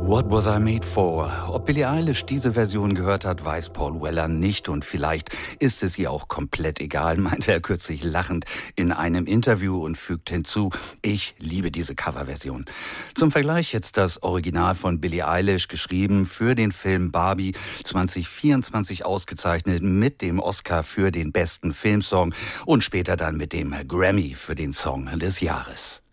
What Was I Made For? Ob Billie Eilish diese Version gehört hat, weiß Paul Weller nicht und vielleicht ist es ihr auch komplett egal, meinte er kürzlich lachend in einem Interview und fügt hinzu, ich liebe diese Coverversion. Zum Vergleich jetzt das Original von Billie Eilish, geschrieben für den Film Barbie, 2024 ausgezeichnet mit dem Oscar für den besten Filmsong und später dann mit dem Grammy für den Song des Jahres.